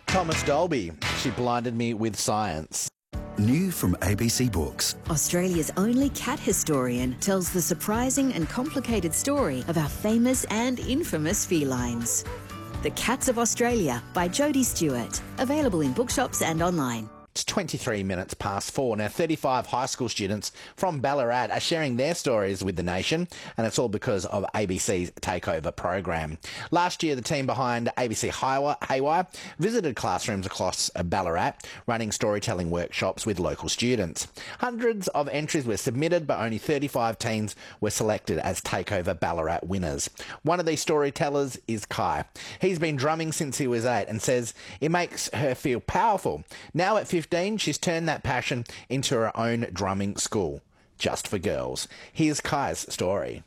Thomas Dolby. She blinded me with science. New from ABC Books. Australia's only cat historian tells the surprising and complicated story of our famous and infamous felines. The Cats of Australia by Jodie Stewart. Available in bookshops and online. It's 23 minutes past 4. Now, 35 high school students from Ballarat are sharing their stories with the nation, and it's all because of ABC's Takeover program. Last year, the team behind ABC Haywire visited classrooms across Ballarat, running storytelling workshops with local students. Hundreds of entries were submitted, but only 35 teens were selected as Takeover Ballarat winners. One of these storytellers is Kai. He's been drumming since he was 8 and says it makes her feel powerful. Now at 15, she's turned that passion into her own drumming school, just for girls. Here's Kai's story.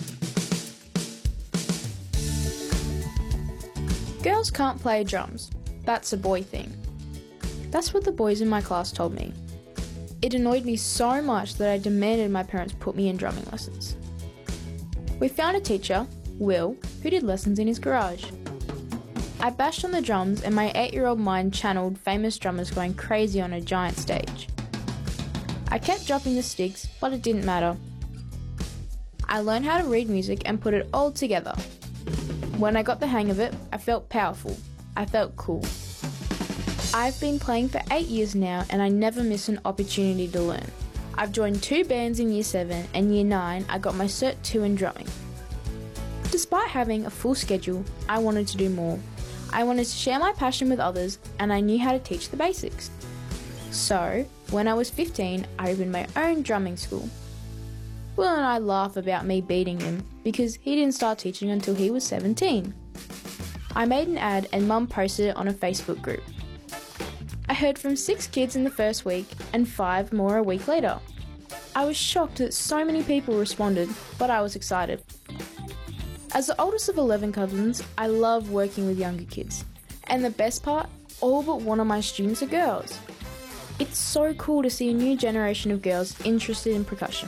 Girls can't play drums. That's a boy thing. That's what the boys in my class told me. It annoyed me so much that I demanded my parents put me in drumming lessons. We found a teacher, Will, who did lessons in his garage. I bashed on the drums and my 8-year-old mind channeled famous drummers going crazy on a giant stage. I kept dropping the sticks, but it didn't matter. I learned how to read music and put it all together. When I got the hang of it, I felt powerful. I felt cool. I've been playing for 8 years now and I never miss an opportunity to learn. I've joined 2 bands in Year 7 and Year 9 I got my Cert 2 in drumming. Despite having a full schedule, I wanted to do more. I wanted to share my passion with others and I knew how to teach the basics. So, when I was 15, I opened my own drumming school. Will and I laugh about me beating him because he didn't start teaching until he was 17. I made an ad and Mum posted it on a Facebook group. I heard from 6 kids in the first week and 5 more a week later. I was shocked that so many people responded, but I was excited. As the oldest of 11 cousins, I love working with younger kids. And the best part, all but one of my students are girls. It's so cool to see a new generation of girls interested in percussion.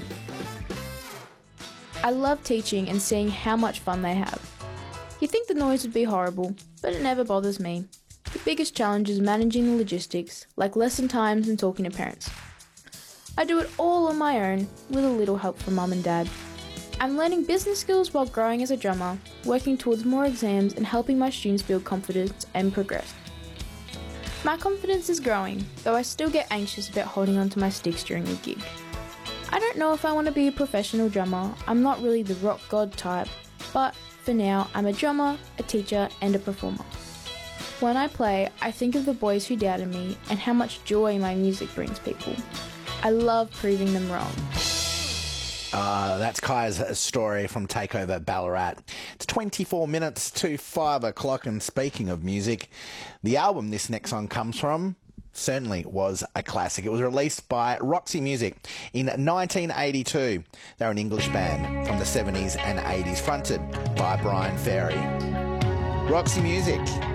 I love teaching and seeing how much fun they have. You'd think the noise would be horrible, but it never bothers me. The biggest challenge is managing the logistics, like lesson times and talking to parents. I do it all on my own, with a little help from Mum and Dad. I'm learning business skills while growing as a drummer, working towards more exams and helping my students build confidence and progress. My confidence is growing, though I still get anxious about holding onto my sticks during a gig. I don't know if I want to be a professional drummer. I'm not really the rock god type, but for now I'm a drummer, a teacher and a performer. When I play, I think of the boys who doubted me and how much joy my music brings people. I love proving them wrong. That's Kai's story from Takeover Ballarat. It's 24 minutes to 5 o'clock, and speaking of music, the album this next song comes from certainly was a classic. It was released by Roxy Music in 1982. They're an English band from the 70s and 80s, fronted by Brian Ferry. Roxy Music.